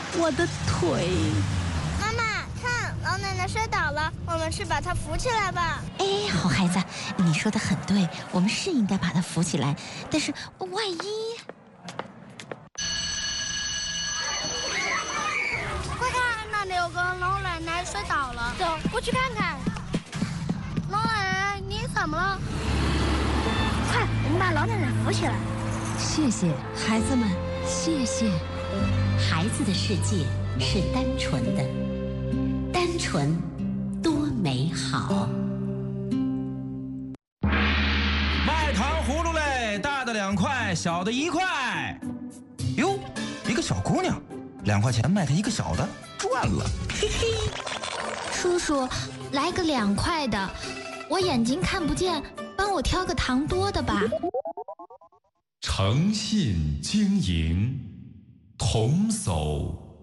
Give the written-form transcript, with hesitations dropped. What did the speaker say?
我的腿！ 妈妈，看，老奶奶摔倒了，我们去把她扶起来吧。 哎，好孩子，你说的很对，我们是应该把她扶起来，但是万一…… 快看，那里有个老奶奶摔倒了，走，过去看看。老奶奶，你怎么了？快，我们把老奶奶扶起来。 谢谢孩子们，谢谢。 孩子的世界是单纯的，单纯多美好。 卖糖葫芦嘞，大的2块，小的1块。哟，一个小姑娘，2块钱卖她一个小的，赚了，嘿嘿。 叔叔，来个2块的，我眼睛看不见，帮我挑个糖多的吧。 诚信经营，童叟